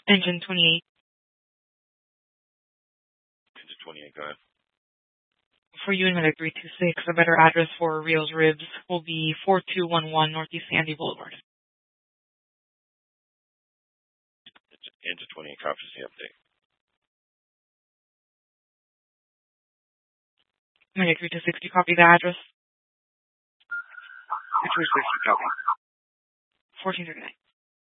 Engine 28. Engine 28, go ahead. For you and Medic 326, a better address for Rio's Ribs will be 4211 Northeast Sandy Boulevard. Engine 28 copies the update. Medic 326, copy the address. 326, copy. 1439.